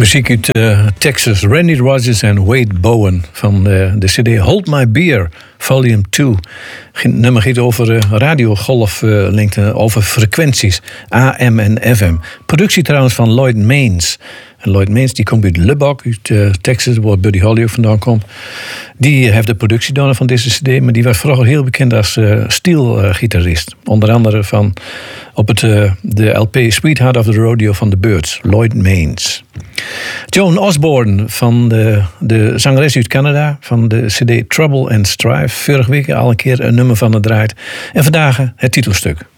Muziek uit Texas, Randy Rogers en Wade Bowen van de cd Hold My Beer, volume 2. Het nummer gaat over radiogolflengte, over frequenties, AM en FM. Productie trouwens van Lloyd Maines. En Lloyd Maines die komt uit Lubbock, uit Texas, waar Buddy Holly ook vandaan komt. Die heeft de productie gedaan van deze cd, maar die was vroeger heel bekend als steelgitarist. Onder andere van op de LP Sweetheart of the Rodeo van The Byrds, Lloyd Maines. Joan Osborne van de zangeres uit Canada van de cd Trouble and Strife. Vorige week al een keer een nummer van het draait. En vandaag het titelstuk.